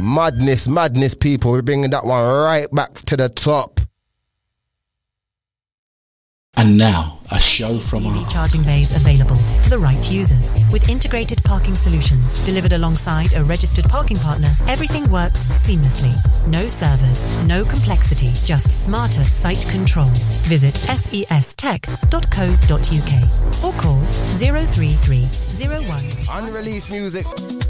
Madness, people. We're bringing that one right back to the top. And now, a show from our charging bays available for the right users. With integrated parking solutions delivered alongside a registered parking partner, everything works seamlessly. No servers, no complexity, just smarter site control. Visit sestech.co.uk or call 03301. Unreleased music.